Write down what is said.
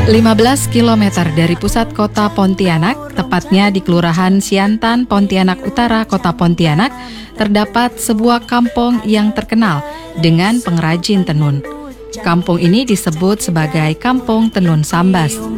15 km dari pusat kota Pontianak, tepatnya di Kelurahan Siantan, Pontianak Utara, Kota Pontianak, terdapat sebuah kampung yang terkenal dengan pengrajin tenun. Kampung ini disebut sebagai Kampung Tenun Sambas.